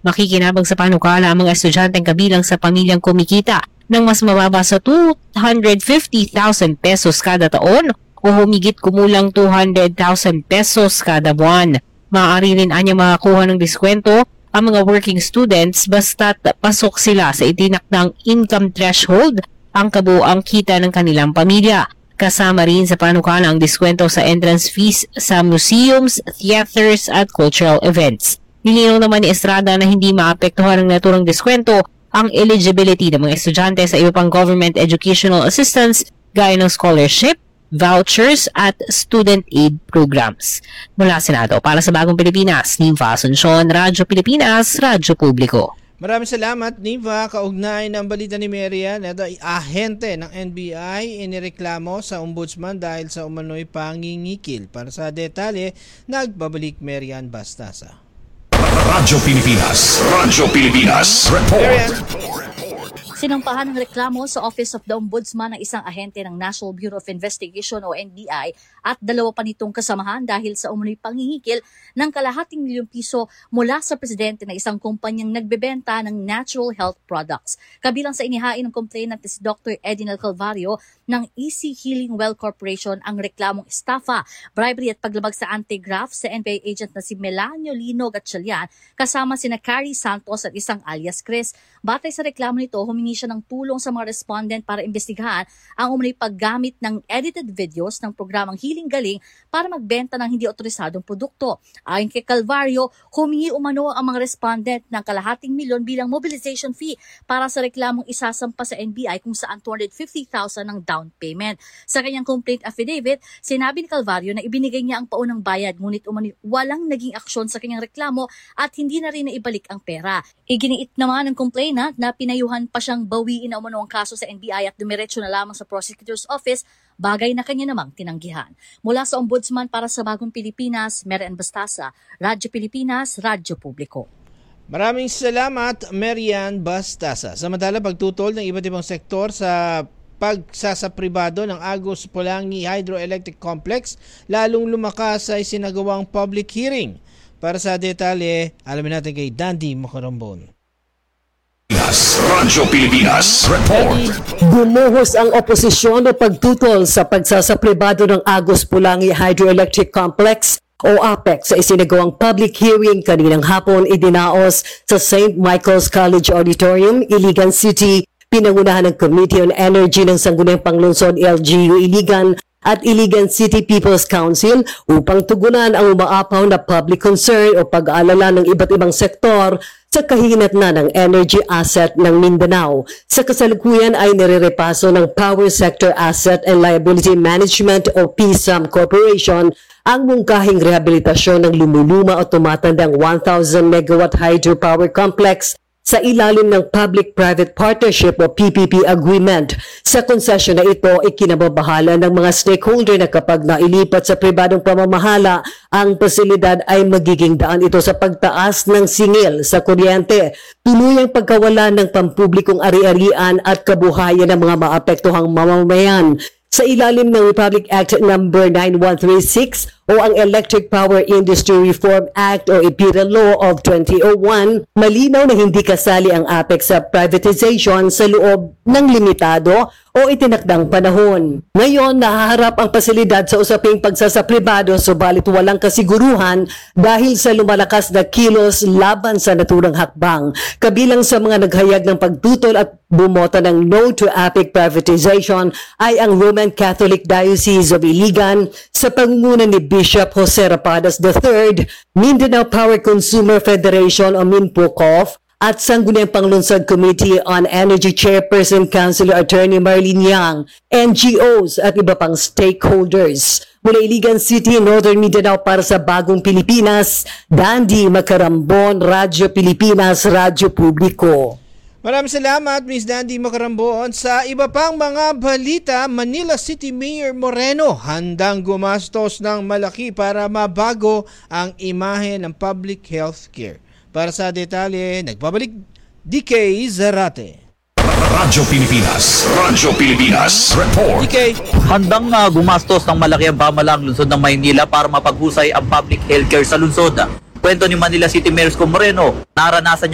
Makikinabang sa panukala ang mga estudyanteng kabilang sa pamilyang kumikita ng mas mababa sa 250,000 pesos kada taon o humigit kumulang 200,000 pesos kada buwan. Maaari rin anya makakuha ng diskwento ang mga working students basta't pasok sila sa itinakdang income threshold ang kabuuang kita ng kanilang pamilya. Kasama rin sa panukala ang diskwento sa entrance fees sa museums, theaters at cultural events. Nilinaw naman ni Estrada na hindi maapektuhan ng naturang diskwento ang eligibility ng mga estudyante sa iba pang government educational assistance gaya ng scholarship, vouchers at student aid programs. Mula Senado, para sa Bagong Pilipinas, Niva Asuncion, Radyo Pilipinas, Radyo Publiko. Maraming salamat, Niva. Kaugnay ng balita ni Marian, ahente ng NBI inireklamo sa ombudsman dahil sa umano'y pangingikil. Para sa detalye, nagbabalik Marian Bastasa. Radyo Pilipinas, Radyo Pilipinas, report. Sinampahan ng reklamo sa Office of the Ombudsman ng isang ahente ng National Bureau of Investigation o NBI at dalawa pa nitong kasamahan dahil sa umano'y pangingikil ng kalahating milyong piso mula sa presidente ng isang kumpanyang nagbebenta ng natural health products. Kabilang sa inihain ng complainant si Dr. Edinel Calvario ng Easy Healing Well Corporation ang reklamong estafa, bribery at paglabag sa anti-graft sa NBI agent na si Melanio Lino Gatchalian kasama sina Carrie Santos at isang alias Chris. Batay sa reklamo nito, humingi siya ng tulong sa mga respondent para imbestigahan ang umano'y paggamit ng edited videos ng programang Healing Galing para magbenta ng hindi otorisadong produkto. Ayon kay Calvario, humingi umano ang mga respondent ng kalahating milyon bilang mobilization fee para sa reklamong isasampa sa NBI kung saan 250,000 ng down payment. Sa kanyang complaint affidavit, sinabi ni Calvario na ibinigay niya ang paunang bayad ngunit umano'y walang naging aksyon sa kanyang reklamo at hindi na rin naibalik ang pera. Iginiit naman ng complainant na pinayuhan pa siyang bawiin na umano ang kaso sa NBI at dumiretso na lamang sa prosecutor's office, bagay na kanya namang tinanggihan. Mula sa Ombudsman para sa Bagong Pilipinas, Marian Bastasa, Radyo Pilipinas, Radyo Publiko. Maraming salamat, Marian Bastasa. Samantala, pagtutol ng iba't ibang sektor sa pagsasapribado ng Agus Pulangi Hydroelectric Complex, lalong lumakas sa isinagawang public hearing. Para sa detalye, alamin natin kay Dandy Macarambon. Radyo Pilipinas, report. Bumuhos ang oposisyon o pagtutol sa pagsasapribado ng Agus Pulangi Hydroelectric Complex o APEC sa isinagawang public hearing kaninang hapon idinaos sa St. Michael's College Auditorium, Iligan City, pinangunahan ng Committee on Energy ng Sangguniang Panglungsod LGU Iligan at Iligan City People's Council upang tugunan ang umaapaw na public concern o pag-aalala ng iba't ibang sektor sa kahinatnan ng energy asset ng Mindanao. Sa kasalukuyan ay nirerepaso ng Power Sector Asset and Liability Management o PSAM Corporation ang mungkahing rehabilitasyon ng lumuluma o tumatandang 1,000 megawatt hydropower complex sa ilalim ng Public-Private Partnership o PPP Agreement. Sa konsesyon na ito, ikinababahala ng mga stakeholder na kapag nailipat sa pribadong pamamahala, ang pasilidad ay magiging daan ito sa pagtaas ng singil sa kuryente, tuluyang pagkawala ng pampublikong ari-arian at kabuhayan ng mga maapektuhang mamamayan. Sa ilalim ng Republic Act No. 9136 o ang Electric Power Industry Reform Act o EPIRA Law of 2001, malinaw na hindi kasali ang APEC sa privatization sa loob ng limitado o itinakdang panahon. Ngayon, nahaharap ang pasilidad sa usaping pagsasapribado subalit walang kasiguruhan dahil sa lumalakas na kilos laban sa naturang hakbang. Kabilang sa mga naghayag ng pagtutol at bumoto ng no to APEC privatization ay ang Roman Catholic Diocese of Iligan sa pangunguna ni Bishop Jose Rapadas III, Mindanao Power Consumer Federation o MINPOCOF, at Sangguniang Panglunsod Committee on Energy Chairperson Councilor Attorney Marlene Yang, NGOs at iba pang stakeholders. Mula Iligan City, Northern Mindanao para sa Bagong Pilipinas, Dandy Macarambon, Radyo Pilipinas, Radyo Publiko. Maraming salamat, Ms. Dandy Macarambon. Sa iba pang mga balita, Manila City Mayor Moreno handang gumastos ng malaki para mabago ang imahe ng public health care. Para sa detalye, nagbabalik DK Zarate. Radyo Pilipinas, Radyo Pilipinas, report. DK. Handang gumastos ng malaki ang pamahalang lungsod ng Maynila para mapaghusay ang public healthcare sa lungsod. Kwento ni Manila City Mayor Moreno, naranasan